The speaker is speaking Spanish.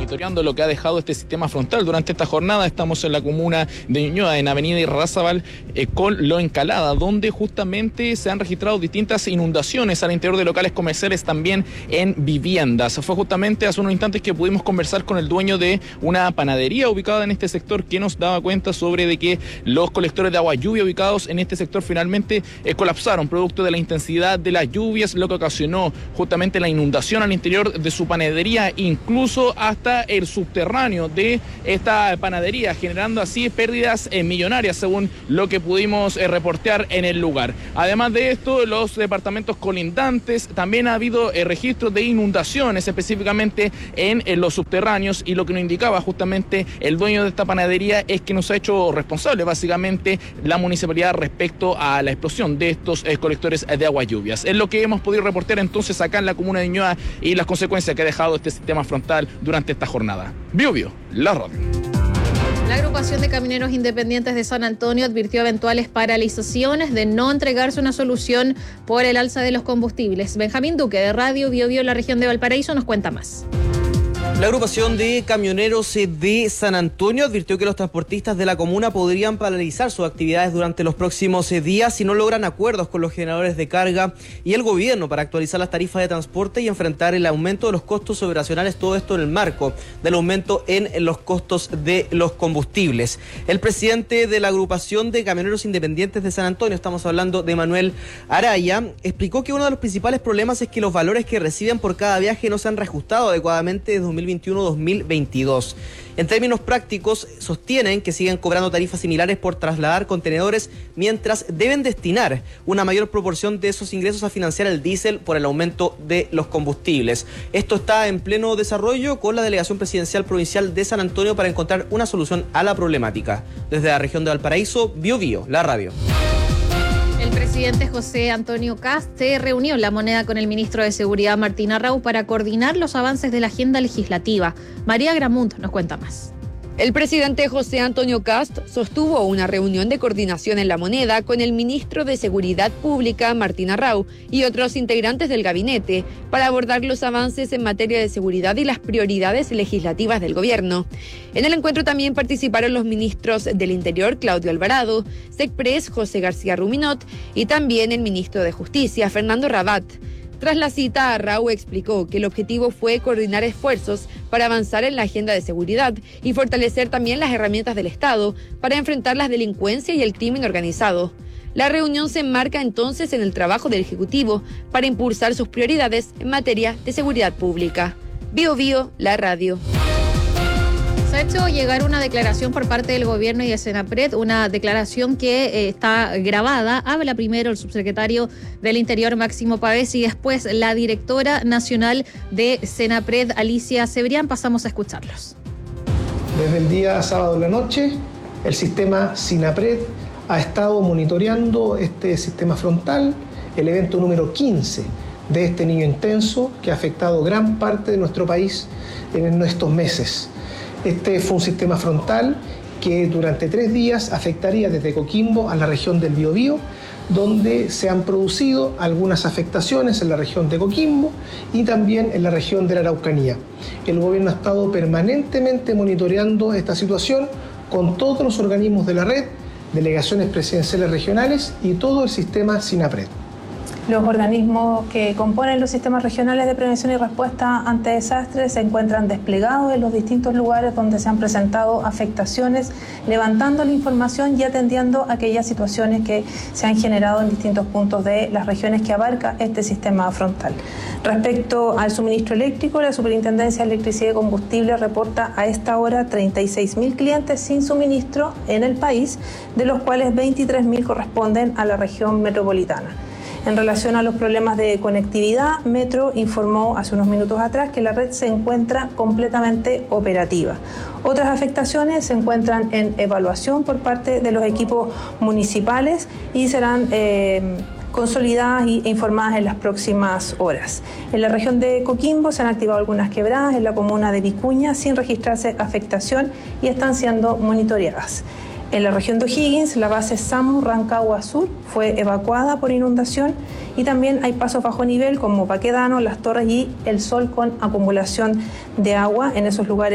monitoreando lo que ha dejado este sistema frontal durante esta jornada. Estamos en la comuna de Ñuñoa, en Avenida Irarrázaval, con Lo Encalada, donde justamente se han registrado distintas inundaciones al interior de locales comerciales, también en viviendas. Fue justamente hace unos instantes que pudimos conversar con el dueño de una panadería ubicada en este sector, que nos daba cuenta sobre de que los colectores de agua lluvia ubicados en este sector finalmente colapsaron producto de la intensidad de las lluvias, lo que ocasionó justamente la inundación al interior de su panadería, incluso hasta el subterráneo de esta panadería, generando así pérdidas millonarias, según lo que pudimos reportear en el lugar. Además de esto, los departamentos colindantes, también ha habido registros de inundaciones, específicamente en los subterráneos, y lo que nos indicaba justamente el dueño de esta panadería es que nos ha hecho responsable básicamente la municipalidad respecto a la explosión de estos colectores de aguas lluvias. Es lo que hemos podido reportear entonces acá en la comuna de Ñuñoa y las consecuencias que ha dejado este sistema frontal durante esta jornada. Biobío, la radio. La agrupación de camioneros independientes de San Antonio advirtió eventuales paralizaciones de no entregarse una solución por el alza de los combustibles. Benjamín Duque, de Radio Biobío, la región de Valparaíso, nos cuenta más. La agrupación de camioneros de San Antonio advirtió que los transportistas de la comuna podrían paralizar sus actividades durante los próximos días si no logran acuerdos con los generadores de carga y el gobierno para actualizar las tarifas de transporte y enfrentar el aumento de los costos operacionales, todo esto en el marco del aumento en los costos de los combustibles. El presidente de la agrupación de camioneros independientes de San Antonio, estamos hablando de Manuel Araya, explicó que uno de los principales problemas es que los valores que reciben por cada viaje no se han reajustado adecuadamente desde 2021-2022. En términos prácticos, sostienen que siguen cobrando tarifas similares por trasladar contenedores, mientras deben destinar una mayor proporción de esos ingresos a financiar el diésel por el aumento de los combustibles. Esto está en pleno desarrollo con la Delegación Presidencial Provincial de San Antonio para encontrar una solución a la problemática. Desde la región de Valparaíso, Biobío, la radio. El presidente José Antonio Kast se reunió en La Moneda con el ministro de Seguridad Martín Arrau para coordinar los avances de la agenda legislativa. María Gramunt nos cuenta más. El presidente José Antonio Kast sostuvo una reunión de coordinación en La Moneda con el ministro de Seguridad Pública, Martín Arrau, y otros integrantes del gabinete para abordar los avances en materia de seguridad y las prioridades legislativas del gobierno. En el encuentro también participaron los ministros del Interior, Claudio Alvarado, SECPRES, José García Ruminot, y también el ministro de Justicia, Fernando Rabat. Tras la cita, Arrau explicó que el objetivo fue coordinar esfuerzos para avanzar en la agenda de seguridad y fortalecer también las herramientas del Estado para enfrentar la delincuencia y el crimen organizado. La reunión se enmarca entonces en el trabajo del Ejecutivo para impulsar sus prioridades en materia de seguridad pública. Biobío, la radio. Se ha hecho llegar una declaración por parte del gobierno y de Senapred, una declaración que está grabada. Habla primero el subsecretario del Interior, Máximo Pavés, y después la directora nacional de Senapred, Alicia Cebrián. Pasamos a escucharlos. Desde el día sábado en la noche, el sistema Senapred ha estado monitoreando este sistema frontal, el evento número 15 de este Niño Intenso que ha afectado gran parte de nuestro país en estos meses. Este fue un sistema frontal que durante 3 días afectaría desde Coquimbo a la región del Biobío, donde se han producido algunas afectaciones en la región de Coquimbo y también en la región de la Araucanía. El gobierno ha estado permanentemente monitoreando esta situación con todos los organismos de la red, delegaciones presidenciales regionales y todo el sistema Senapred. Los organismos que componen los sistemas regionales de prevención y respuesta ante desastres se encuentran desplegados en los distintos lugares donde se han presentado afectaciones, levantando la información y atendiendo aquellas situaciones que se han generado en distintos puntos de las regiones que abarca este sistema frontal. Respecto al suministro eléctrico, la Superintendencia de Electricidad y Combustible reporta a esta hora 36.000 clientes sin suministro en el país, de los cuales 23.000 corresponden a la región metropolitana. En relación a los problemas de conectividad, Metro informó hace unos minutos atrás que la red se encuentra completamente operativa. Otras afectaciones se encuentran en evaluación por parte de los equipos municipales y serán consolidadas e informadas en las próximas horas. En la región de Coquimbo se han activado algunas quebradas en la comuna de Vicuña sin registrarse afectación y están siendo monitoreadas. En la región de O'Higgins, la base SAMU Rancagua Sur fue evacuada por inundación y también hay pasos bajo nivel como Baquedano, Las Torres y El Sol con acumulación de agua en esos lugares.